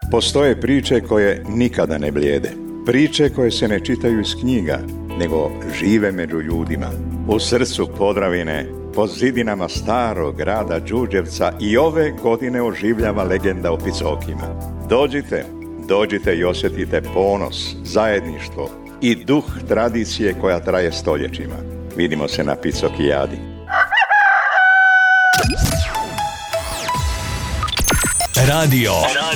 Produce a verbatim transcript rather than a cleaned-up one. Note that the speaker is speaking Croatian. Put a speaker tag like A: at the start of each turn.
A: Postoje priče koje nikada ne blijede. Priče koje se ne čitaju iz knjiga, nego žive među ljudima. U srcu Podravine, po zidinama starog grada Đurđevca i ove godine oživljava legenda o Picokima. Dođite, dođite i osjetite ponos, zajedništvo i duh tradicije koja traje stoljećima. Vidimo se na Picokijadi.
B: Radio,